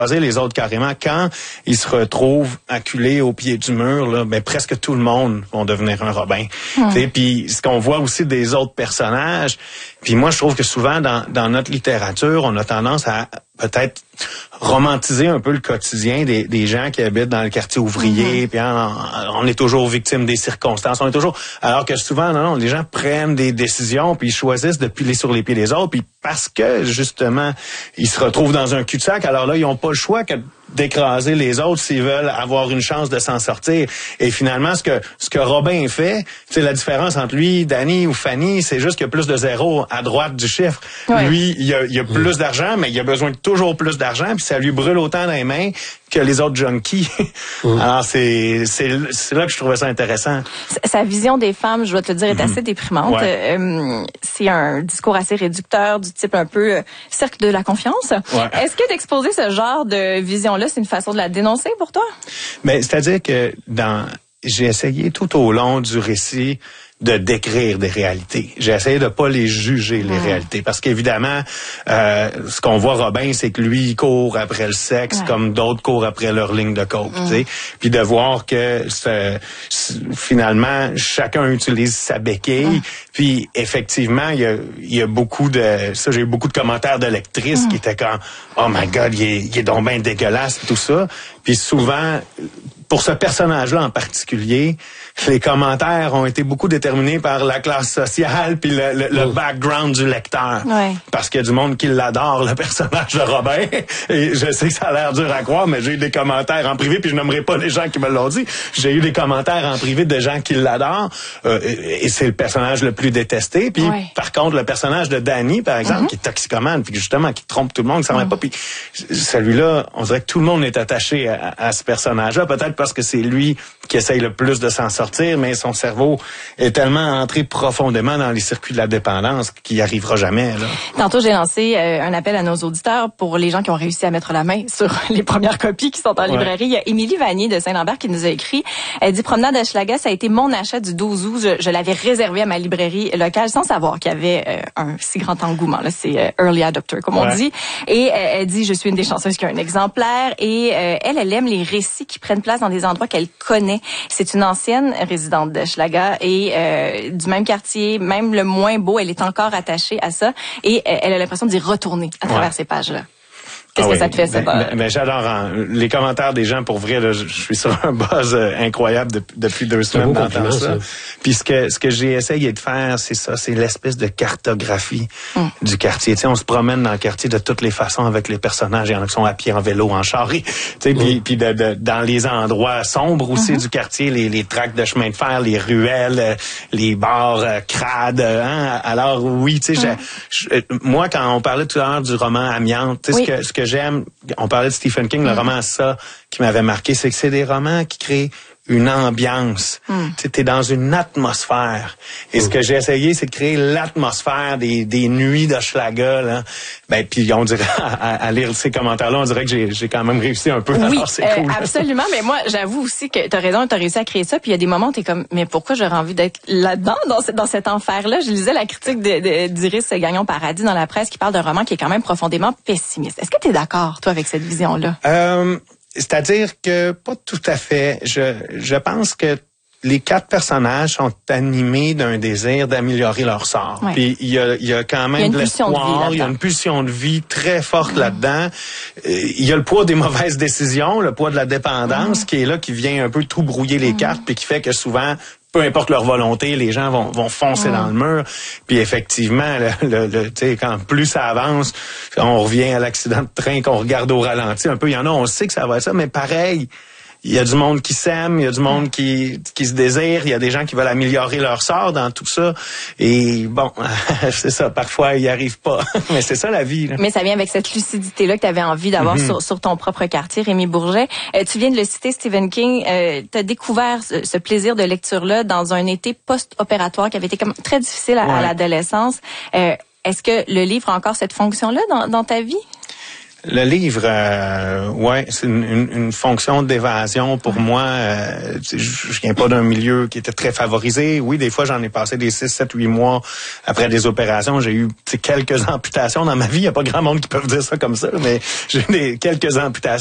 les autres carrément. Quand ils se retrouvent acculés au pied du mur, là, ben presque tout le monde va devenir un Robin. Puis ce qu'on voit aussi des autres personnages, puis moi je trouve que souvent dans notre littérature, on a tendance à peut-être romantiser un peu le quotidien des gens qui habitent dans le quartier ouvrier, puis on est toujours victime des circonstances, on est toujours, alors que souvent non, les gens prennent des décisions puis ils choisissent de piler sur les pieds des autres, puis parce que justement ils se retrouvent dans un cul-de-sac, alors là ils ont pas le choix que d'écraser les autres s'ils veulent avoir une chance de s'en sortir. Et finalement, ce que Robin fait, c'est la différence entre lui, Danny ou Fanny, c'est juste qu'il y a plus de zéros à droite du chiffre. Ouais. Lui, il a plus d'argent, mais il a besoin de toujours plus d'argent, puis ça lui brûle autant dans les mains que les autres junkies. Alors, c'est là que je trouvais ça intéressant. Sa vision des femmes, je dois te le dire, est assez déprimante. Ouais. C'est un discours assez réducteur, du type un peu cercle de la confiance. Ouais. Est-ce que d'exposer ce genre de vision-là, c'est une façon de la dénoncer pour toi? Ben, c'est-à-dire que j'ai essayé tout au long du récit de décrire des réalités. J'ai essayé de pas les juger, les réalités. Parce qu'évidemment, ce qu'on voit Robin, c'est que lui, il court après le sexe comme d'autres courent après leur ligne de coke. Tu sais. Puis de voir que finalement, chacun utilise sa béquille. Puis effectivement, il y a beaucoup de... Ça, j'ai eu beaucoup de commentaires de lectrices qui étaient comme « Oh my God, il est donc bien dégueulasse » tout ça. Puis souvent... Pour ce personnage-là en particulier, les commentaires ont été beaucoup déterminés par la classe sociale puis le background du lecteur. Ouais. Parce qu'il y a du monde qui l'adore, le personnage de Robin. Et je sais que ça a l'air dur à croire, mais j'ai eu des commentaires en privé, puis je nommerai pas les gens qui me l'ont dit. J'ai eu des commentaires en privé de gens qui l'adorent. Et c'est le personnage le plus détesté. Puis par contre, le personnage de Danny, par exemple, qui est toxicomane, puis justement qui trompe tout le monde, qui s'en va pas. Puis celui-là, on dirait que tout le monde est attaché à ce personnage-là. Peut-être parce que c'est lui qui essaye le plus de s'en sortir, mais son cerveau est tellement entré profondément dans les circuits de la dépendance qu'il n'y arrivera jamais. Là. Tantôt, j'ai lancé un appel à nos auditeurs pour les gens qui ont réussi à mettre la main sur les premières copies qui sont en librairie. Il y a Émilie Vanier de Saint-Lambert qui nous a écrit. Elle dit « Promenade à Hochelaga, ça a été mon achat du 12 août. Je l'avais réservé à ma librairie locale sans savoir qu'il y avait un si grand engouement. Là, c'est early adopter, comme on dit. Et elle dit « Je suis une des chanceuses qui a un exemplaire. » Et elle aime les récits qui prennent place dans des endroits qu'elle connaît. C'est une ancienne résidente d'Hochelaga et du même quartier, même le moins beau, elle est encore attachée à ça et elle a l'impression d'y retourner à travers ces pages-là. Qu'est-ce que ça te fait, ça? Mais j'adore les commentaires des gens, pour vrai, là, je suis sur un buzz incroyable depuis 2 semaines d'entendre ça. Puis ce que j'ai essayé de faire, c'est ça, c'est l'espèce de cartographie du quartier. Tu sais, on se promène dans le quartier de toutes les façons avec les personnages. Il y en a qui sont à pied, en vélo, en charrue. Tu sais, puis dans les endroits sombres aussi du quartier, les tracts de chemin de fer, les ruelles, les bars crades. Alors oui, tu sais, moi quand on parlait tout à l'heure du roman Amiante, tu sais, ce que j'aime, on parlait de Stephen King, le roman Ça qui m'avait marqué, c'est que c'est des romans qui créent une ambiance. Tu es dans une atmosphère. Et ce que j'ai essayé, c'est de créer l'atmosphère des nuits d'Hochelaga. Là. Ben, puis on dirait, à lire ces commentaires-là, on dirait que j'ai quand même réussi un peu. Oui, alors c'est cool. Absolument. Mais moi, j'avoue aussi que t'as raison, t'as réussi à créer ça. Puis il y a des moments où t'es comme, mais pourquoi j'aurais envie d'être là-dedans, dans cet enfer-là? Je lisais la critique d'Iris Gagnon-Paradis dans la presse qui parle d'un roman qui est quand même profondément pessimiste. Est-ce que t'es d'accord, toi, avec cette vision-là? C'est-à-dire que pas tout à fait. Je pense que les 4 personnages sont animés d'un désir d'améliorer leur sort. Ouais. Puis il y a quand même de l'espoir, il y a une pulsion de vie très forte là-dedans. Il y a le poids des mauvaises décisions, le poids de la dépendance qui est là, qui vient un peu tout brouiller les cartes, puis qui fait que souvent, peu importe leur volonté, les gens vont foncer dans le mur. Puis effectivement, tu sais, quand plus ça avance, on revient à l'accident de train qu'on regarde au ralenti un peu. Il y en a, on sait que ça va être ça, mais pareil, il y a du monde qui s'aime, il y a du monde qui se désire, il y a des gens qui veulent améliorer leur sort dans tout ça. Et bon, c'est ça, parfois, ils n'y arrivent pas. Mais c'est ça la vie. Là. Mais ça vient avec cette lucidité-là que tu avais envie d'avoir sur ton propre quartier, Rémi Bourget. Tu viens de le citer, Stephen King. Tu as découvert ce plaisir de lecture-là dans un été post-opératoire qui avait été comme très difficile à l'adolescence. Est-ce que le livre a encore cette fonction-là dans ta vie? Le livre, ouais, c'est une fonction d'évasion pour moi. Je viens pas d'un milieu qui était très favorisé. Oui, des fois, j'en ai passé des 6, 7, 8 mois après des opérations. J'ai eu quelques amputations dans ma vie. Il n'y a pas grand monde qui peut dire ça comme ça, mais j'ai eu quelques amputations.